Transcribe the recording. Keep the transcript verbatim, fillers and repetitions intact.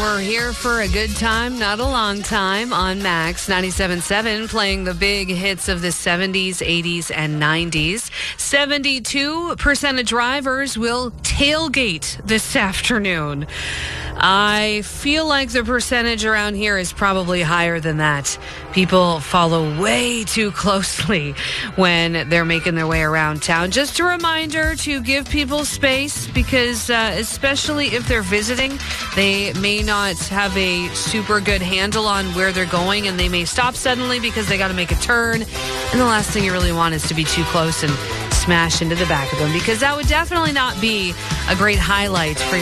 we're here for a good time, not a long time, on Max ninety-seven point seven, playing the big hits of the seventies, eighties, and nineties. seventy-two percent of drivers will tailgate this afternoon. I feel like the percentage around here is probably higher than that. People follow way too closely when they're making their way around town. Just a reminder to give people space because uh, especially if they're visiting, they may not have a super good handle on where they're going, and they may stop suddenly because they got to make a turn. And the last thing you really want is to be too close and smash into the back of them, because that would definitely not be a great highlight for